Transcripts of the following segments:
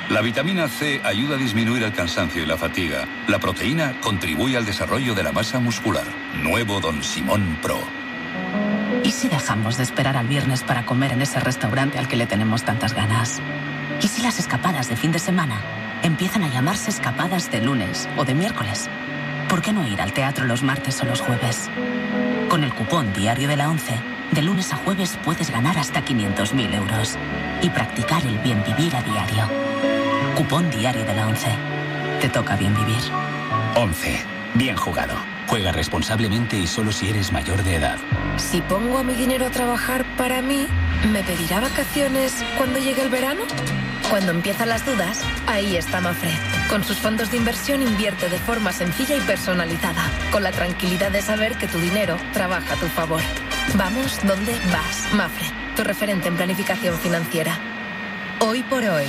La vitamina C ayuda a disminuir el cansancio y la fatiga. La proteína contribuye al desarrollo de la masa muscular. Nuevo Don Simón Pro. ¿Y si dejamos de esperar al viernes para comer en ese restaurante al que le tenemos tantas ganas? ¿Y si las escapadas de fin de semana empiezan a llamarse escapadas de lunes o de miércoles? ¿Por qué no ir al teatro los martes o los jueves? Con el cupón Diario de la ONCE, de lunes a jueves puedes ganar hasta 500.000 euros y practicar el bien vivir a diario. Cupón Diario de la ONCE. Te toca bien vivir. 11. Bien jugado. Juega responsablemente y solo si eres mayor de edad. Si pongo a mi dinero a trabajar para mí, ¿me pedirá vacaciones cuando llegue el verano? Cuando empiezan las dudas, ahí está Mafre. Con sus fondos de inversión invierte de forma sencilla y personalizada, con la tranquilidad de saber que tu dinero trabaja a tu favor. Vamos donde vas. Mafre, tu referente en planificación financiera. Hoy por hoy,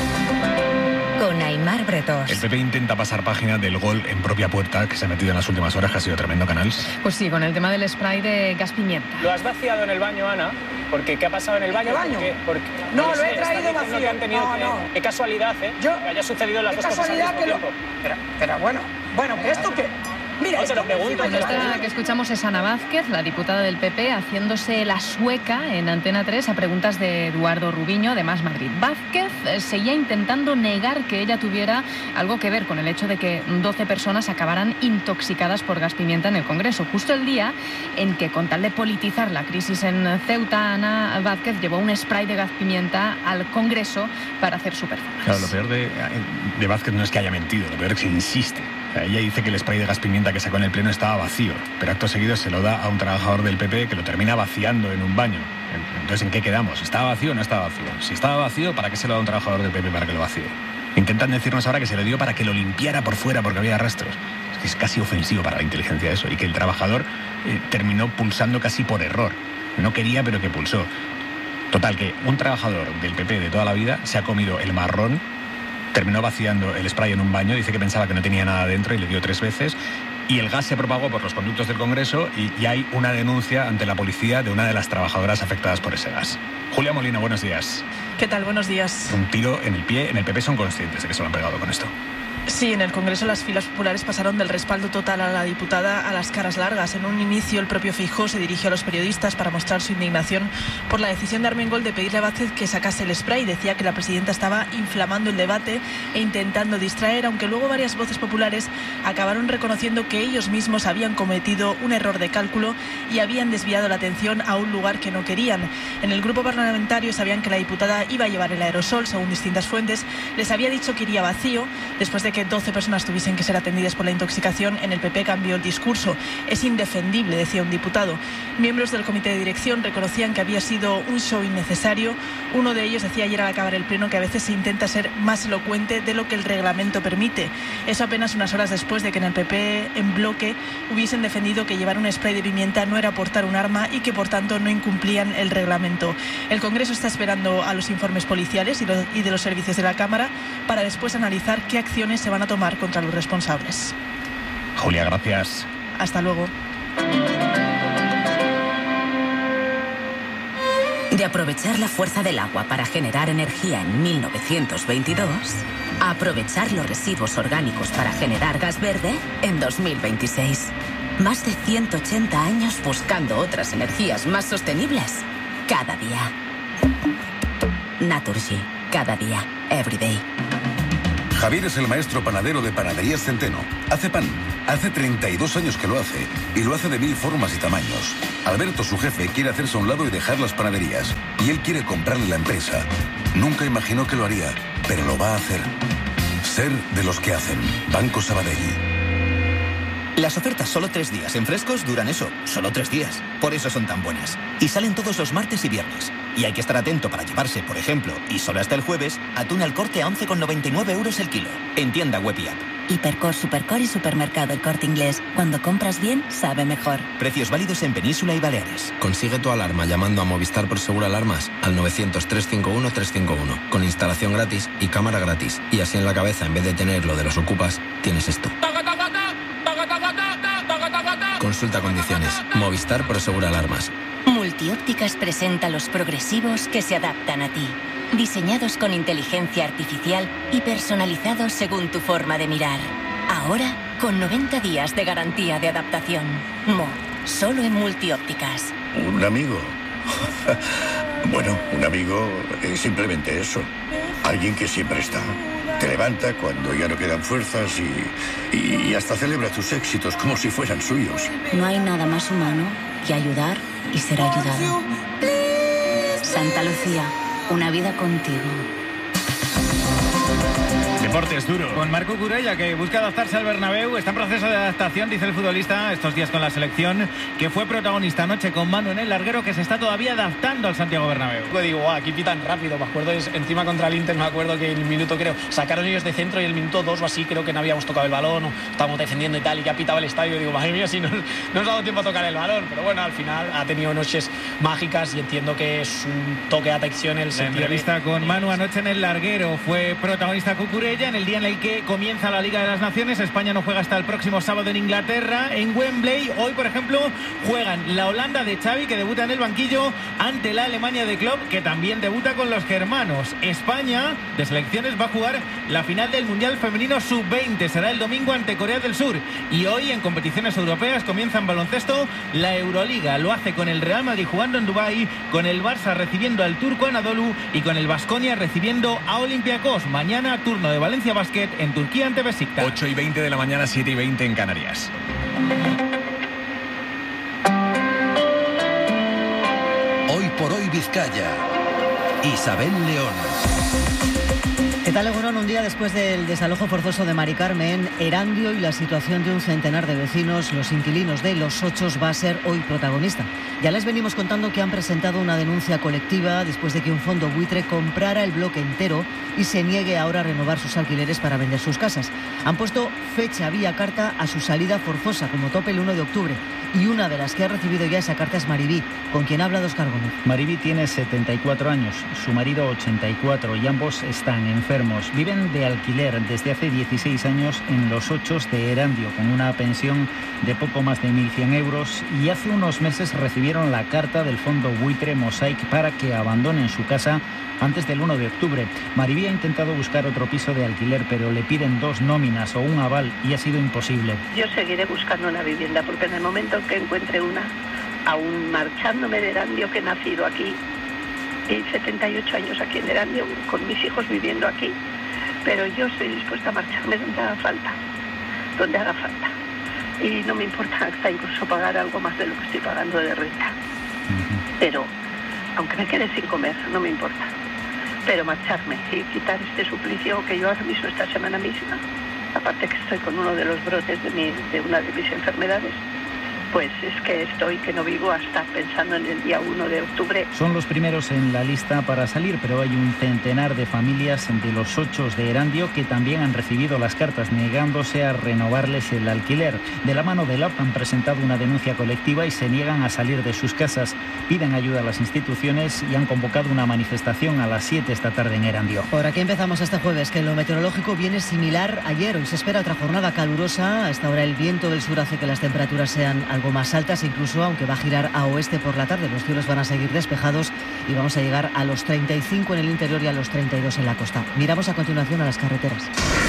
con Aimar Bretos. El PP intenta pasar página del gol en propia puerta que se ha metido en las últimas horas, que ha sido tremendo, Canals. Pues sí, con el tema del spray de gas pimienta. ¿Lo has vaciado en el baño, Ana? Porque ¿qué ha pasado en el baño? Porque no, lo he traído vacío. Que han tenido qué casualidad, ¿eh? Que haya sucedido las dos cosas al mismo tiempo. Pero bueno, ¿esto qué? Mira, no, te lo pregunto. Esta que escuchamos es Ana Vázquez, la diputada del PP, haciéndose la sueca en Antena 3 a preguntas de Eduardo Rubiño, de Más Madrid. Vázquez seguía intentando negar que ella tuviera algo que ver con el hecho de que 12 personas acabaran intoxicadas por gas pimienta en el Congreso. Justo el día en que, con tal de politizar la crisis en Ceuta, Ana Vázquez llevó un spray de gas pimienta al Congreso para hacer su performance. Claro, lo peor de Vázquez no es que haya mentido, lo peor es que insiste. Ella dice que el spray de gas pimienta que sacó en el pleno estaba vacío, pero acto seguido se lo da a un trabajador del PP que lo termina vaciando en un baño. Entonces, ¿en qué quedamos? ¿Estaba vacío o no estaba vacío? Si estaba vacío, ¿para qué se lo da a un trabajador del PP para que lo vacíe? Intentan decirnos ahora que se lo dio para que lo limpiara por fuera porque había rastros. Es casi ofensivo para la inteligencia eso. Y que el trabajador terminó pulsando casi por error. No quería, pero que pulsó. Total, que un trabajador del PP de toda la vida se ha comido el marrón, terminó vaciando el spray en un baño, dice que pensaba que no tenía nada dentro y le dio 3 veces, y el gas se propagó por los conductos del Congreso y hay una denuncia ante la policía de una de las trabajadoras afectadas por ese gas. Julia Molina, buenos días. ¿Qué tal? Buenos días. Un tiro en el pie. En el PP son conscientes de que se lo han pegado con esto. Sí, en el Congreso las filas populares pasaron del respaldo total a la diputada a las caras largas. En un inicio, el propio Feijóo se dirigió a los periodistas para mostrar su indignación por la decisión de Armengol de pedirle a Vázquez que sacase el spray. Decía que la presidenta estaba inflamando el debate e intentando distraer, aunque luego varias voces populares acabaron reconociendo que ellos mismos habían cometido un error de cálculo y habían desviado la atención a un lugar que no querían. En el grupo parlamentario sabían que la diputada iba a llevar el aerosol, según distintas fuentes. Les había dicho que iría vacío. Después de que 12 personas tuviesen que ser atendidas por la intoxicación, en el PP cambió el discurso. Es indefendible, decía un diputado. Miembros del comité de dirección reconocían que había sido un show innecesario. Uno de ellos decía ayer al acabar el pleno que a veces se intenta ser más elocuente de lo que el reglamento permite. Eso apenas unas horas después de que en el PP en bloque hubiesen defendido que llevar un spray de pimienta no era portar un arma y que por tanto no incumplían el reglamento. El Congreso está esperando a los informes policiales y de los servicios de la Cámara para después analizar qué acciones se van a tomar contra los responsables. Julia, gracias. Hasta luego. De aprovechar la fuerza del agua para generar energía en 1922, a aprovechar los residuos orgánicos para generar gas verde en 2026. Más de 180 años buscando otras energías más sostenibles cada día. Naturgy, cada día, every day. Javier es el maestro panadero de Panaderías Centeno. Hace pan. Hace 32 años que lo hace. Y lo hace de 1000 formas y tamaños. Alberto, su jefe, quiere hacerse a un lado y dejar las panaderías. Y él quiere comprarle la empresa. Nunca imaginó que lo haría, pero lo va a hacer. Ser de los que hacen. Banco Sabadell. Las ofertas solo 3 días en Frescos duran eso, solo 3 días. Por eso son tan buenas. Y salen todos los martes y viernes. Y hay que estar atento para llevarse, por ejemplo, y solo hasta el jueves, atún al Corte a 11,99 euros el kilo. En tienda web y app. Hipercor, Supercor y Supermercado El Corte Inglés. Cuando compras bien, sabe mejor. Precios válidos en Península y Baleares. Consigue tu alarma llamando a Movistar Prosegur Alarmas al 900-351-351. Con instalación gratis y cámara gratis. Y así en la cabeza, en vez de tener lo de los ocupas, tienes esto. Consulta condiciones. Movistar Prosegur Alarmas. Multiópticas presenta los progresivos que se adaptan a ti. Diseñados con inteligencia artificial y personalizados según tu forma de mirar. Ahora, con 90 días de garantía de adaptación. Mo, solo en Multiópticas. ¿Un amigo? Bueno, un amigo es simplemente eso. Alguien que siempre está. Te levanta cuando ya no quedan fuerzas y hasta celebra tus éxitos como si fueran suyos. No hay nada más humano que ayudar y ser ayudado. Santa Lucía, una vida contigo. Deportes duro. Con Marc Cucurella, que busca adaptarse al Bernabéu. Está en proceso de adaptación, dice el futbolista, estos días con la selección, que fue protagonista anoche con Manu en el larguero, que se está todavía adaptando al Santiago Bernabéu. Digo, aquí pitan rápido. Me acuerdo, encima contra el Inter, me acuerdo que el minuto, sacaron ellos de centro y el minuto 2 o así, creo que no habíamos tocado el balón, o estábamos defendiendo y tal, y ya pitaba el estadio. Digo, madre mía, si no nos ha dado tiempo a tocar el balón. Pero bueno, al final ha tenido noches mágicas y entiendo que es un toque de atención el sentido. La entrevista con Manu anoche en el larguero. Fue protagonista Cucurella en el día en el que comienza la Liga de las Naciones. España no juega hasta el próximo sábado en Inglaterra, en Wembley. Hoy, por ejemplo, juegan la Holanda de Xavi, que debuta en el banquillo, ante la Alemania de Klopp, que también debuta con los germanos. España de selecciones va a jugar la final del Mundial Femenino Sub-20. Será el domingo ante Corea del Sur. Y hoy, en competiciones europeas, comienza en baloncesto la Euroliga. Lo hace con el Real Madrid jugando en Dubái, con el Barça recibiendo al Turco Anadolu y con el Baskonia recibiendo a Olympiacos. Mañana, turno de Valencia Basket en Turquía ante Besiktas. 8:20 de la mañana, 7:20 en Canarias. Hoy por hoy Vizcaya. Isabel León. ¿Qué tal, Egunon? Un día después del desalojo forzoso de Mari Carmen, Erandio y la situación de un centenar de vecinos, los inquilinos de Los Ochos, va a ser hoy protagonista. Ya les venimos contando que han presentado una denuncia colectiva después de que un fondo buitre comprara el bloque entero y se niegue ahora a renovar sus alquileres para vender sus casas. Han puesto fecha vía carta a su salida forzosa, como tope el 1 de octubre. Y una de las que ha recibido ya esa carta es Maribí, con quien ha hablado Óscar Gómez. Maribí tiene 74 años, su marido 84 y ambos están enfermos. Viven de alquiler desde hace 16 años en Los Ochos de Erandio, con una pensión de poco más de 1.100 euros, y hace unos meses recibieron la carta del fondo buitre Mosaic para que abandonen su casa antes del 1 de octubre. Maribí ha intentado buscar otro piso de alquiler, pero le piden 2 nóminas o un aval y ha sido imposible. Yo seguiré buscando una vivienda porque en el momento en que encuentre una, aún marchándome de Erandio, que he nacido aquí, y 78 años aquí en Erandio, con mis hijos viviendo aquí, pero yo estoy dispuesta a marcharme donde haga falta. Y no me importa hasta incluso pagar algo más de lo que estoy pagando de renta. Pero, aunque me quede sin comer, no me importa. Pero marcharme y quitar este suplicio que yo ahora mismo, esta semana misma, aparte que estoy con uno de los brotes de una de mis enfermedades, pues es que estoy que no vivo hasta pensando en el día 1 de octubre. Son los primeros en la lista para salir, pero hay un centenar de familias de Los Ochos de Erandio que también han recibido las cartas negándose a renovarles el alquiler. De la mano de LAP han presentado una denuncia colectiva y se niegan a salir de sus casas. Piden ayuda a las instituciones y han convocado una manifestación a las 7 esta tarde en Erandio. Por aquí empezamos este jueves, que en lo meteorológico viene similar ayer. Hoy se espera otra jornada calurosa. A esta hora el viento del sur hace que las temperaturas sean algo más altas, incluso aunque va a girar a oeste por la tarde. Los cielos van a seguir despejados y vamos a llegar a los 35 en el interior y a los 32 en la costa. Miramos a continuación a las carreteras.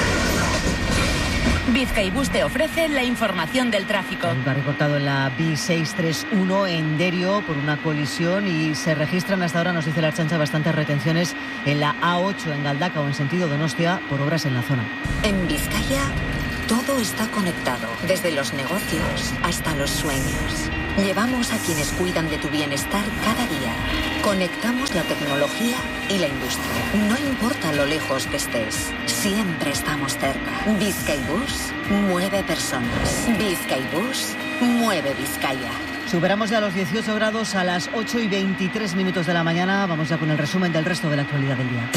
Bizkaibus te ofrece la información del tráfico. Va recortado en la B631 en Derio por una colisión y se registran hasta ahora, nos dice la Ertzaintza, bastantes retenciones en la A8 en Galdakao en sentido Donostia por obras en la zona. En Vizcaya todo está conectado, desde los negocios hasta los sueños. Llevamos a quienes cuidan de tu bienestar cada día. Conectamos la tecnología y la industria. No importa lo lejos que estés, siempre estamos cerca. Bizkaibus mueve personas. Bizkaibus mueve Vizcaya. Superamos ya los 18 grados a las 8:23 de la mañana. Vamos ya con el resumen del resto de la actualidad del día.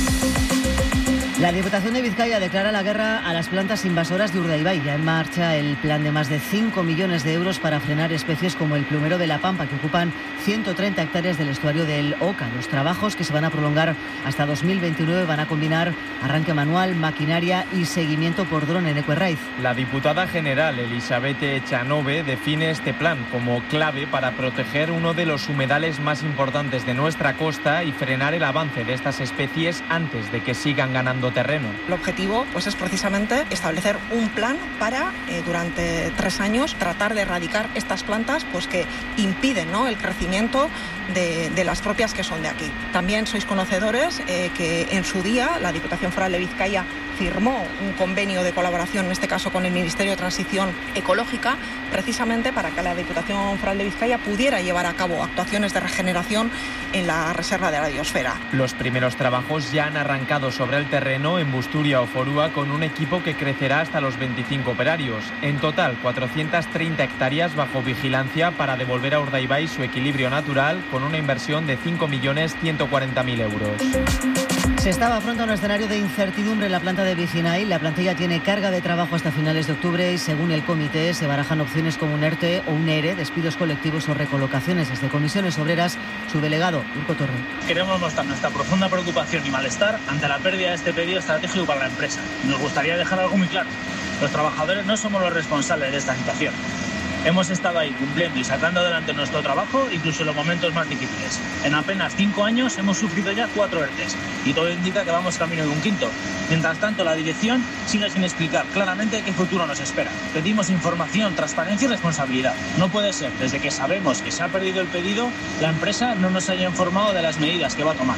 La Diputación de Vizcaya declara la guerra a las plantas invasoras de Urdaibai. Ya en marcha el plan de más de 5 millones de euros para frenar especies como el plumero de la Pampa, que ocupan 130 hectáreas del estuario del Oca. Los trabajos, que se van a prolongar hasta 2029, van a combinar arranque manual, maquinaria y seguimiento por dron en Ecuerraiz. La diputada general Elizabeth Echanove define este plan como clave para proteger uno de los humedales más importantes de nuestra costa y frenar el avance de estas especies antes de que sigan ganando terreno. El objetivo pues, es precisamente establecer un plan para, durante 3 años, tratar de erradicar estas plantas pues, que impiden, ¿no?, el crecimiento de las propias que son de aquí. También sois conocedores que en su día la Diputación Foral de Vizcaya firmó un convenio de colaboración, en este caso con el Ministerio de Transición Ecológica, precisamente para que la Diputación Foral de Vizcaya pudiera llevar a cabo actuaciones de regeneración en la Reserva de la Biosfera. Los primeros trabajos ya han arrancado sobre el terreno en Busturia o Forúa con un equipo que crecerá hasta los 25 operarios. En total, 430 hectáreas bajo vigilancia para devolver a Urdaibai su equilibrio natural con una inversión de 5.140.000 euros. Se estaba pronto a un escenario de incertidumbre en la planta de Vicinay. La plantilla tiene carga de trabajo hasta finales de octubre y, según el comité, se barajan opciones como un ERTE o un ERE, despidos colectivos o recolocaciones. Desde Comisiones Obreras, su delegado, Urco Torre. Queremos mostrar nuestra profunda preocupación y malestar ante la pérdida de este pedido estratégico para la empresa. Nos gustaría dejar algo muy claro. Los trabajadores no somos los responsables de esta situación. Hemos estado ahí cumpliendo y sacando adelante nuestro trabajo, incluso en los momentos más difíciles. En apenas 5 años hemos sufrido ya 4 ERTEs y todo indica que vamos camino de un quinto. Mientras tanto, la dirección sigue sin explicar claramente qué futuro nos espera. Pedimos información, transparencia y responsabilidad. No puede ser, desde que sabemos que se ha perdido el pedido, la empresa no nos haya informado de las medidas que va a tomar.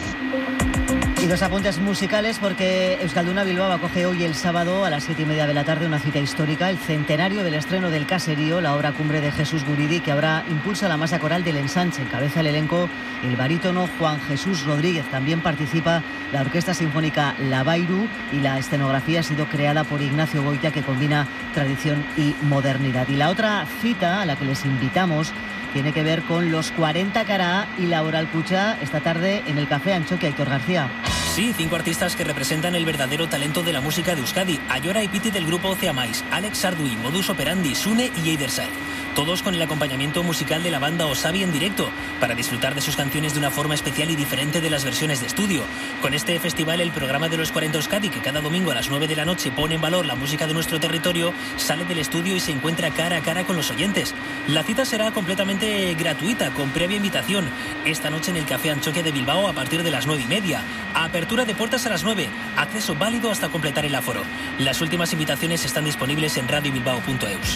Y los apuntes musicales, porque Euskalduna Bilbao acoge hoy, el sábado, a las 7:30 de la tarde, una cita histórica, el centenario del estreno del Caserío, la obra cumbre de Jesús Guridi, que ahora impulsa la masa coral del Ensanche. Encabeza el elenco el barítono Juan Jesús Rodríguez. También participa la Orquesta Sinfónica Lavairu y la escenografía ha sido creada por Ignacio Goitia, que combina tradición y modernidad. Y la otra cita a la que les invitamos tiene que ver con los 40 Cara y la Oral Cucha esta tarde en el Café Anchoquia. Aitor García. Sí, 5 artistas que representan el verdadero talento de la música de Euskadi. Ayora y Piti del grupo Oceamais, Alex Sardui, Modus Operandi, Sune y Eiderside. Todos con el acompañamiento musical de la banda Osabi en directo, para disfrutar de sus canciones de una forma especial y diferente de las versiones de estudio. Con este festival, el programa de los 40 Euskadi, que cada domingo a las 9 de la noche pone en valor la música de nuestro territorio, sale del estudio y se encuentra cara a cara con los oyentes. La cita será completamente gratuita, con previa invitación. Esta noche en el Café Anchoquia de Bilbao a partir de las 9:30. Apertura de puertas a las 9. Acceso válido hasta completar el aforo. Las últimas invitaciones están disponibles en radiobilbao.eus.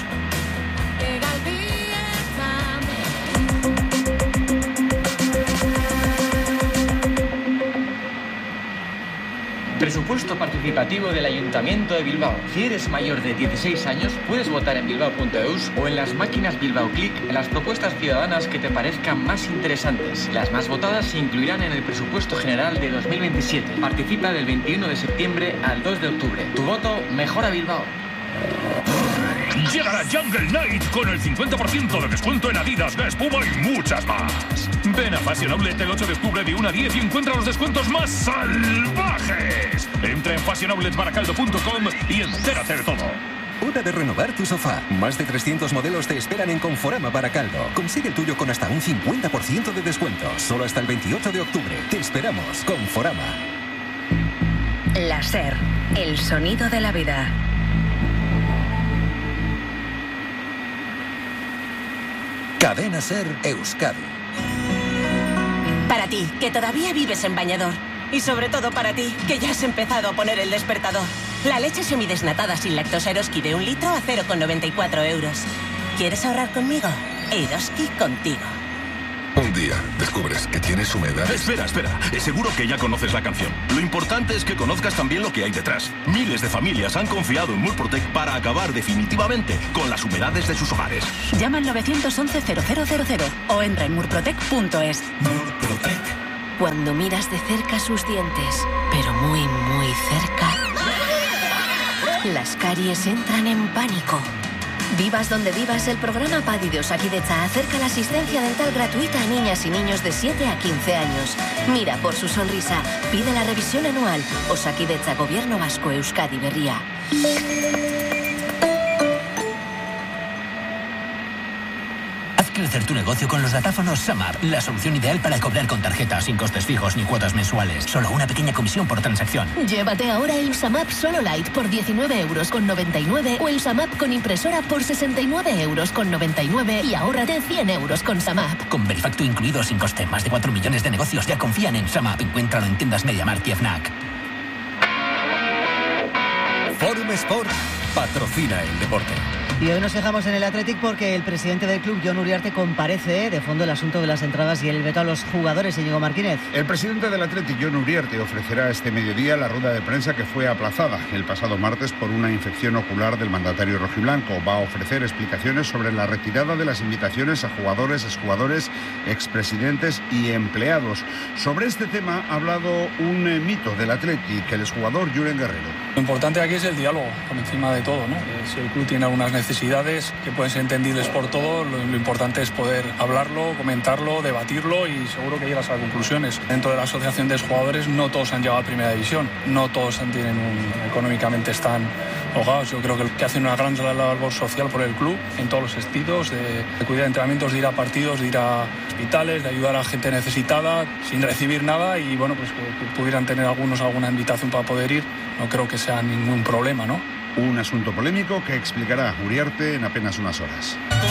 Presupuesto participativo del Ayuntamiento de Bilbao. Si eres mayor de 16 años, puedes votar en bilbao.eus o en las máquinas Bilbao Click en las propuestas ciudadanas que te parezcan más interesantes. Las más votadas se incluirán en el presupuesto general de 2027. Participa del 21 de septiembre al 2 de octubre. Tu voto mejora Bilbao. Llega la Jungle Night con el 50% de descuento en Adidas, espuma y muchas más. Ven a Fashion Outlet el 8 de octubre de 1 a 10 y encuentra los descuentos más salvajes. Entra en fashionoutletbaracaldo.com y entérate de todo. Hora de renovar tu sofá. Más de 300 modelos te esperan en Conforama Baracaldo. Consigue el tuyo con hasta un 50% de descuento. Solo hasta el 28 de octubre. Te esperamos. Conforama. La SER, el sonido de la vida. Cadena SER Euskadi. Para ti, que todavía vives en bañador. Y sobre todo para ti, que ya has empezado a poner el despertador. La leche semidesnatada sin lactosa Eroski de 1 litro a 0,94 euros. ¿Quieres ahorrar conmigo? Eroski contigo. Un día descubres que tienes humedad. Espera. Seguro que ya conoces la canción. Lo importante es que conozcas también lo que hay detrás. Miles de familias han confiado en Murprotec para acabar definitivamente con las humedades de sus hogares. Llama al 911-0000 o entra en murprotec.es. Murprotec. Cuando miras de cerca sus dientes, pero muy, muy cerca, las caries entran en pánico. Vivas donde vivas, el programa PADI de Osakidetza acerca la asistencia dental gratuita a niñas y niños de 7 a 15 años. Mira por su sonrisa, pide la revisión anual. Osakidetza, Gobierno Vasco, Euskadi Berria. crecer tu negocio con los datáfonos SumUp, la solución ideal para cobrar con tarjeta sin costes fijos ni cuotas mensuales. Solo una pequeña comisión por transacción. Llévate ahora el SumUp Solo Lite por 19,99 € o el SumUp con impresora por 69,99 € y ahórrate 100 € con SumUp. Con Verifacto incluido sin coste, más de 4 millones de negocios ya confían en SumUp. Encuéntralo en tiendas MediaMarkt y Fnac. Forum Sport patrocina el deporte. Y hoy nos fijamos en el Athletic porque el presidente del club, Jon Uriarte, comparece de fondo el asunto de las entradas y el veto a los jugadores. Íñigo Martínez. El presidente del Athletic, Jon Uriarte, ofrecerá este mediodía la rueda de prensa que fue aplazada el pasado martes por una infección ocular del mandatario rojiblanco. Va a ofrecer explicaciones sobre la retirada de las invitaciones a jugadores, exjugadores, expresidentes y empleados. Sobre este tema ha hablado un mito del Athletic, el exjugador Julen Guerrero. Lo importante aquí es el diálogo, por encima de todo, ¿no? Si el club tiene algunas necesidades que pueden ser entendibles por todos, lo importante es poder hablarlo, comentarlo, debatirlo y seguro que llegas a conclusiones. Dentro de la asociación de jugadores no todos han llegado a primera división, no todos económicamente están ahogados. Yo creo que hacen una gran labor social por el club en todos los sentidos, de cuidar de entrenamientos, de ir a partidos, de ir a hospitales, de ayudar a gente necesitada sin recibir nada y bueno, pues que pudieran tener alguna invitación para poder ir, no creo que sea ningún problema, ¿no? Un asunto polémico que explicará Uriarte en apenas unas horas.